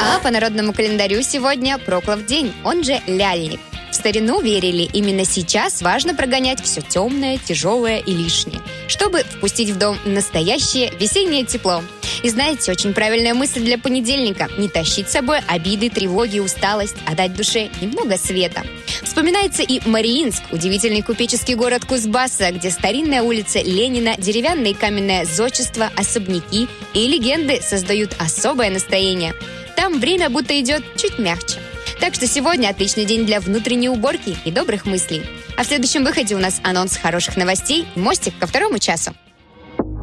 А по народному календарю сегодня Проклов день, он же Ляльник. В старину верили, именно сейчас важно прогонять все темное, тяжелое и лишнее, чтобы впустить в дом настоящее весеннее тепло. И знаете, очень правильная мысль для понедельника – не тащить с собой обиды, тревоги, усталость, а дать душе немного света. Вспоминается и Мариинск, удивительный купеческий город Кузбасса, где старинная улица Ленина, деревянное и каменное зодчество, особняки и легенды создают особое настроение. Там время будто идет чуть мягче. Так что сегодня отличный день для внутренней уборки и добрых мыслей. А в следующем выходе у нас анонс хороших новостей и мостик ко второму часу.